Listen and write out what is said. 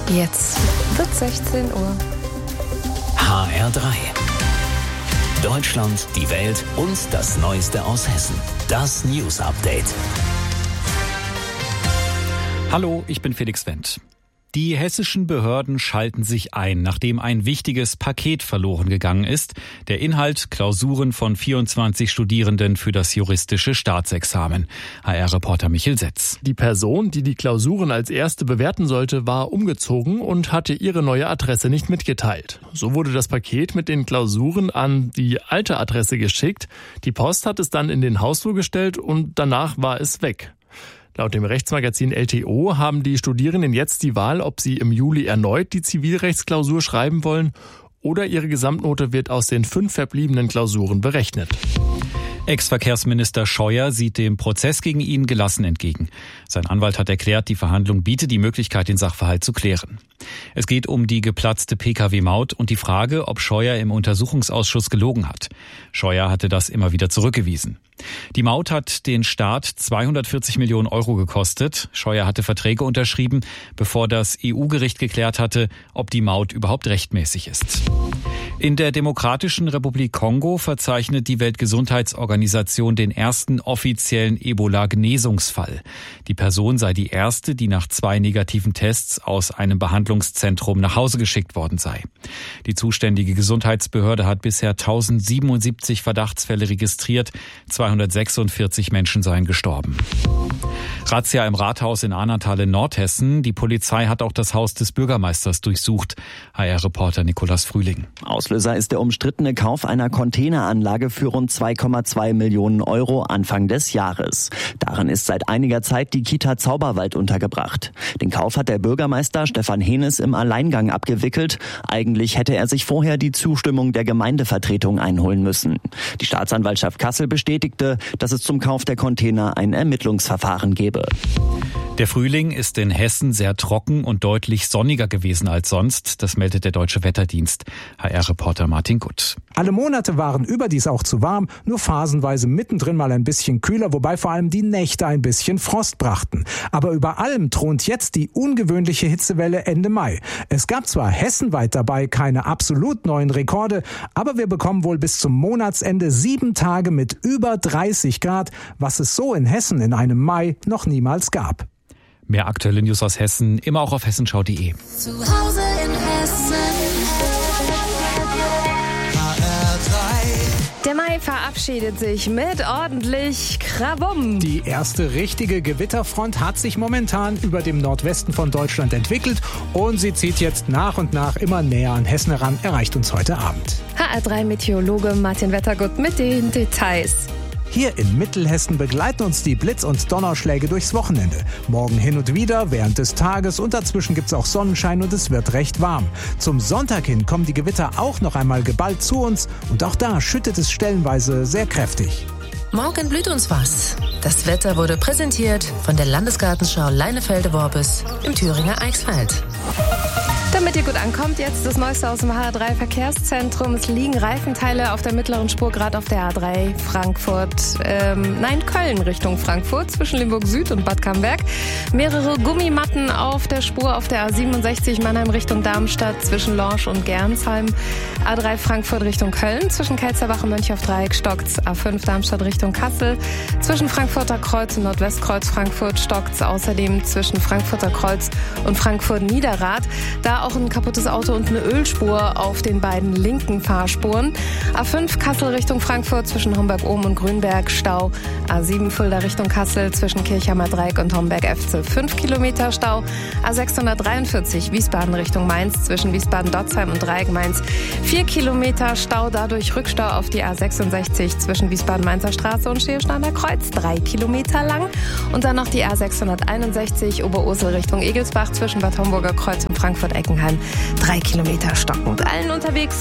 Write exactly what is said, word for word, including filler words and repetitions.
Jetzt wird sechzehn Uhr. H R drei. Deutschland, die Welt und das Neueste aus Hessen. Das News Update. Hallo, ich bin Felix Wendt. Die hessischen Behörden schalten sich ein, nachdem ein wichtiges Paket verloren gegangen ist. Der Inhalt: Klausuren von vierundzwanzig Studierenden für das juristische Staatsexamen. H R-Reporter Michel Setz. Die Person, die die Klausuren als erste bewerten sollte, war umgezogen und hatte ihre neue Adresse nicht mitgeteilt. So wurde das Paket mit den Klausuren an die alte Adresse geschickt. Die Post hat es dann in den Hausflur gestellt und danach war es weg. Laut dem Rechtsmagazin L T O haben die Studierenden jetzt die Wahl, ob sie im Juli erneut die Zivilrechtsklausur schreiben wollen oder ihre Gesamtnote wird aus den fünf verbliebenen Klausuren berechnet. Ex-Verkehrsminister Scheuer sieht dem Prozess gegen ihn gelassen entgegen. Sein Anwalt hat erklärt, die Verhandlung biete die Möglichkeit, den Sachverhalt zu klären. Es geht um die geplatzte P K W-Maut und die Frage, ob Scheuer im Untersuchungsausschuss gelogen hat. Scheuer hatte das immer wieder zurückgewiesen. Die Maut hat den Staat zweihundertvierzig Millionen Euro gekostet. Scheuer hatte Verträge unterschrieben, bevor das E U-Gericht geklärt hatte, ob die Maut überhaupt rechtmäßig ist. In der Demokratischen Republik Kongo verzeichnet die Weltgesundheitsorganisation den ersten offiziellen Ebola-Genesungsfall. Die Person sei die erste, die nach zwei negativen Tests aus einem Behandlungszentrum nach Hause geschickt worden sei. Die zuständige Gesundheitsbehörde hat bisher tausendsiebenundsiebzig Verdachtsfälle registriert. zweihundertsechsundvierzig Menschen seien gestorben. Razzia im Rathaus in Ahrntal in Nordhessen. Die Polizei hat auch das Haus des Bürgermeisters durchsucht. H R-Reporter Nikolaus Frühling. Auslöser ist der umstrittene Kauf einer Containeranlage für rund zwei Komma zwei Millionen Euro Anfang des Jahres. Darin ist seit einiger Zeit die Kita Zauberwald untergebracht. Den Kauf hat der Bürgermeister Stefan Henes im Alleingang abgewickelt. Eigentlich hätte er sich vorher die Zustimmung der Gemeindevertretung einholen müssen. Die Staatsanwaltschaft Kassel bestätigte, dass es zum Kauf der Container ein Ermittlungsverfahren gebe. Der Frühling ist in Hessen sehr trocken und deutlich sonniger gewesen als sonst. Das meldet der Deutsche Wetterdienst. H R-Reporter Martin Gutt. Alle Monate waren überdies auch zu warm, nur phasenweise mittendrin mal ein bisschen kühler, wobei vor allem die Nächte ein bisschen Frost brachten. Aber über allem thront jetzt die ungewöhnliche Hitzewelle Ende Mai. Es gab zwar hessenweit dabei keine absolut neuen Rekorde, aber wir bekommen wohl bis zum Monatsende sieben Tage mit über dreißig Grad, was es so in Hessen in einem Mai noch niemals gab. Mehr aktuelle News aus Hessen, immer auch auf hessenschau punkt de. Zu Hause in Hessen. H R drei. Der Mai verabschiedet sich mit ordentlich Krabum. Die erste richtige Gewitterfront hat sich momentan über dem Nordwesten von Deutschland entwickelt und sie zieht jetzt nach und nach immer näher an Hessen heran, erreicht uns heute Abend. H R drei Meteorologe Martin Wettergut mit den Details. Hier in Mittelhessen begleiten uns die Blitz- und Donnerschläge durchs Wochenende. Morgen hin und wieder, während des Tages und dazwischen gibt's auch Sonnenschein und es wird recht warm. Zum Sonntag hin kommen die Gewitter auch noch einmal geballt zu uns und auch da schüttet es stellenweise sehr kräftig. Morgen blüht uns was. Das Wetter wurde präsentiert von der Landesgartenschau Leinefelde-Worbis im Thüringer Eichsfeld. Damit ihr gut ankommt, jetzt das Neueste aus dem H R drei Verkehrszentrum. Es liegen Reifenteile auf der mittleren Spur, gerade auf der A drei Frankfurt, ähm, nein, Köln Richtung Frankfurt, zwischen Limburg Süd und Bad Camberg. Mehrere Gummimatten auf der Spur auf der A siebenundsechzig Mannheim Richtung Darmstadt, zwischen Lorsch und Gernsheim. A drei Frankfurt Richtung Köln, zwischen Kelzerbach und Mönchaufdreieck stockt's. A fünf Darmstadt Richtung Kassel, zwischen Frankfurter Kreuz und Nordwestkreuz Frankfurt stockt's. Außerdem zwischen Frankfurter Kreuz und Frankfurt Niederrad. Da auch ein kaputtes Auto und eine Ölspur auf den beiden linken Fahrspuren. A fünf Kassel Richtung Frankfurt zwischen Homberg-Ohm und Grünberg Stau. A sieben Fulda Richtung Kassel zwischen Kirchheimer Dreieck und Homberg-Efze fünf Kilometer Stau. A sechshundertdreiundvierzig Wiesbaden Richtung Mainz zwischen Wiesbaden-Dotzheim und Dreieck-Mainz vier Kilometer Stau, dadurch Rückstau auf die A sechsundsechzig zwischen Wiesbaden-Mainzer Straße und Schiersteiner Kreuz drei Kilometer lang. Und dann noch die A sechshunderteinundsechzig Oberursel Richtung Egelsbach zwischen Bad Homburger Kreuz und Frankfurt-Eckenheim drei Kilometer stockend. Allen unterwegs